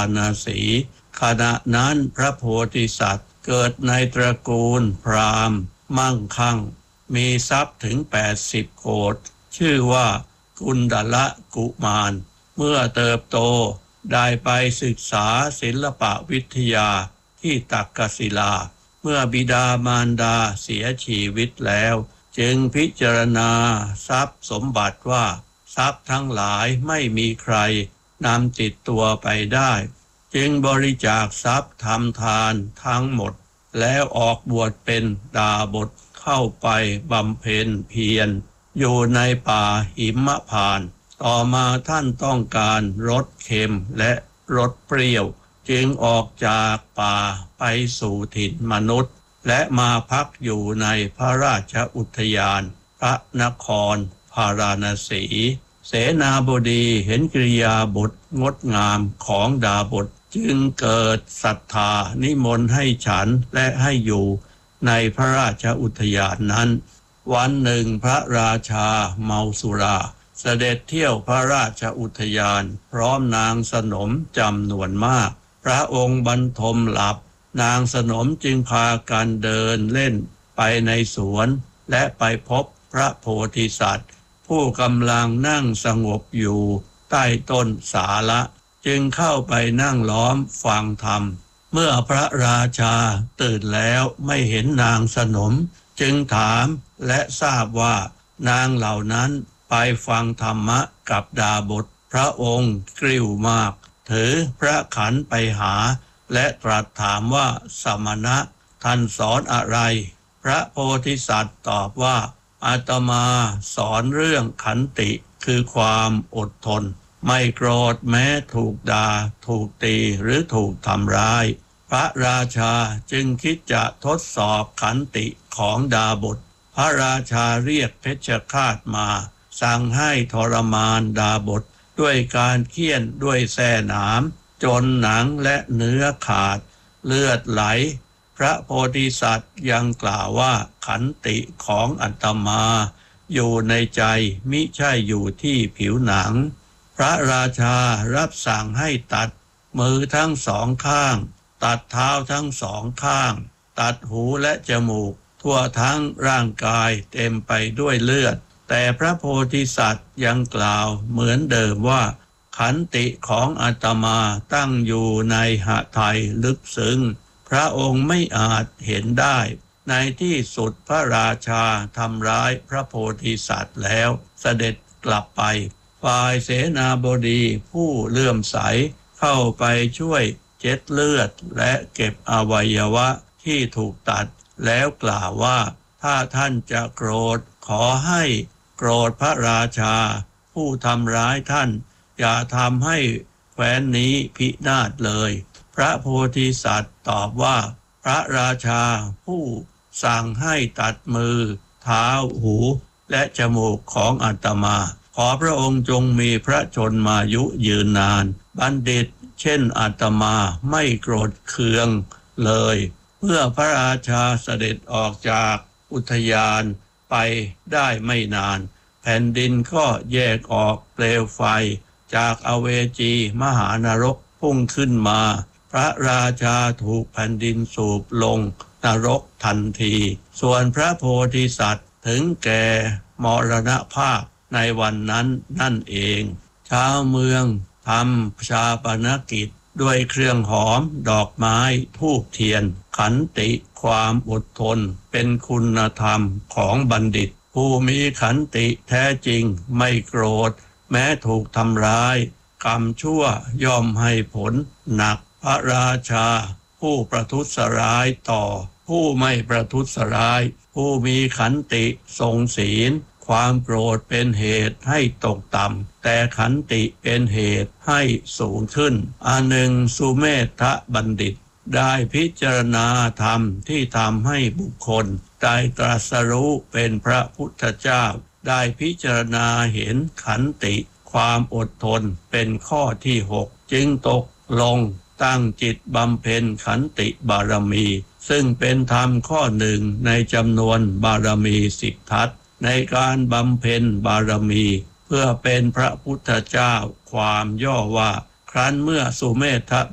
ณสีขณะนั้นพระโพธิสัตว์เกิดในตระกูลพราหมณ์มั่งคั่งมีทรัพย์ถึง80โกฏชื่อว่ากุณฑละกุมารเมื่อเติบโตได้ไปศึกษาศิลปวิทยาที่ตักกศิลาเมื่อบิดามารดาเสียชีวิตแล้วจึงพิจารณาทรัพย์สมบัติว่าทรัพย์ทั้งหลายไม่มีใครนำติดตัวไปได้จึงบริจาคทรัพย์ทำทานทั้งหมดแล้วออกบวชเป็นดาบสเข้าไปบำเพ็ญเพียรอยู่ในป่าหิมพานต์ต่อมาท่านต้องการรสเค็มและรสเปรี้ยวจึงออกจากป่าไปสู่ถิ่นมนุษย์และมาพักอยู่ในพระราชอุทยานพระนครพาราณสีเสนาบดีเห็นกิริยาบทงดงามของดาบสจึงเกิดศรัทธานิมนต์ให้ฉันและให้อยู่ในพระราชอุทยานนั้นวันหนึ่งพระราชาเมาสุราเสด็จเที่ยวพระราชอุทยานพร้อมนางสนมจำนวนมากพระองค์บรรทมหลับนางสนมจึงพากันเดินเล่นไปในสวนและไปพบพระโพธิสัตว์ผู้กำลังนั่งสงบอยู่ใต้ต้นสาละจึงเข้าไปนั่งล้อมฟังธรรมเมื่อพระราชาตื่นแล้วไม่เห็นนางสนมจึงถามและทราบว่านางเหล่านั้นไปฟังธรรมะกับดาบสพระองค์กริ้วมากถือพระขันไปหาและตรัสถามว่าสมณะท่านสอนอะไรพระโพธิสัตว์ตอบว่าอาตมาสอนเรื่องขันติคือความอดทนไม่โกรธแม้ถูกด่าถูกตีหรือถูกทำร้ายพระราชาจึงคิดจะทดสอบขันติของดาบสพระราชาเรียกเพชฌฆาตมาสั่งให้ทรมานดาบสด้วยการเฆี่ยนด้วยแส้หนามจนหนังและเนื้อขาดเลือดไหลพระโพธิสัตว์ยังกล่าวว่าขันติของอาตมาอยู่ในใจมิใช่อยู่ที่ผิวหนังพระราชารับสั่งให้ตัดมือทั้งสองข้างตัดเท้าทั้งสองข้างตัดหูและจมูกทั่วทั้งร่างกายเต็มไปด้วยเลือดแต่พระโพธิสัตว์ยังกล่าวเหมือนเดิมว่าขันติของอาตมาตั้งอยู่ในหทัยลึกซึ้งพระองค์ไม่อาจเห็นได้ในที่สุดพระราชาทำร้ายพระโพธิสัตว์แล้วเสด็จกลับไปฝ่ายเสนาบดีผู้เลื่อมใสเข้าไปช่วยเช็ดเลือดและเก็บอวัยวะที่ถูกตัดแล้วกล่าวว่าถ้าท่านจะโกรธขอให้โกรธพระราชาผู้ทำร้ายท่านอย่าทำให้แคว้นนี้พินาศเลยพระโพธิสัตว์ตอบว่าพระราชาผู้สั่งให้ตัดมือเท้าหูและจมูกของอาตมาขอพระองค์จงมีพระชนมายุยืนนานบัณฑิตเช่นอาตมาไม่โกรธเคืองเลยเมื่อพระราชาเสด็จออกจากอุทยานไปได้ไม่นานแผ่นดินก็แยกออกเปลวไฟจากอเวจีมหานรกพุ่งขึ้นมาพระราชาถูกแผ่นดินสูบลงนรกทันทีส่วนพระโพธิสัตว์ถึงแก่มรณภาพในวันนั้นนั่นเองชาวเมืองทำชาปนกิจด้วยเครื่องหอมดอกไม้ธูปเทียนขันติความอดทนเป็นคุณธรรมของบัณฑิตผู้มีขันติแท้จริงไม่โกรธแม้ถูกทำร้ายกรรมชั่วย่อมให้ผลหนักพระราชาผู้ประทุษร้ายต่อผู้ไม่ประทุษร้ายผู้มีขันติทรงศีลความโกรธเป็นเหตุให้ตกต่ำแต่ขันติเป็นเหตุให้สูงขึ้นอันหนึ่งสุเมธบัณฑิตได้พิจารณาธรรมที่ทำให้บุคคลได้ตรัสรู้เป็นพระพุทธเจ้าได้พิจารณาเห็นขันติความอดทนเป็นข้อที่6จึงตกลงตั้งจิตบำเพ็ญขันติบารมีซึ่งเป็นธรรมข้อหนึ่งในจำนวนบารมี10 ทัศในการบำเพ็ญบารมีเพื่อเป็นพระพุทธเจ้าความย่อว่าครั้นเมื่อสุเมธ